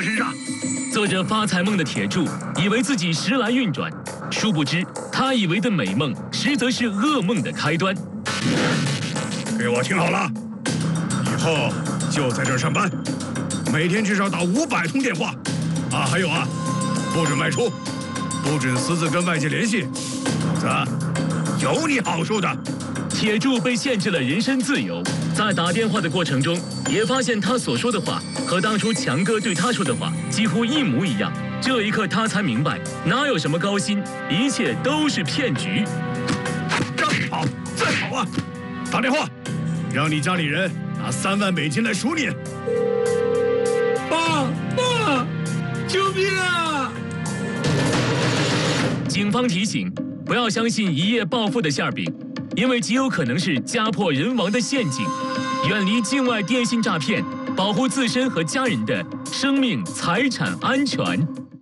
身上。 做着发财梦的铁柱以为自己时来运转，殊不知他以为的美梦，实则是噩梦的开端。 给我听好了，以后就在这儿上班，每天至少打500通电话。啊，还有啊，不准外出，不准私自跟外界联系，否则有你好受的。 铁柱被限制了人身自由，在打电话的过程中，也发现他所说的话和当初强哥对他说的话几乎一模一样。这一刻，他才明白，哪有什么高薪，一切都是骗局。 让你跑，再跑啊！打电话，让你家里人拿3万美金来赎你。 爸，救命啊！ 警方提醒，不要相信一夜暴富的馅饼，因为极有可能是家破人亡的陷阱。远离境外电信诈骗，保护自身和家人的生命财产安全。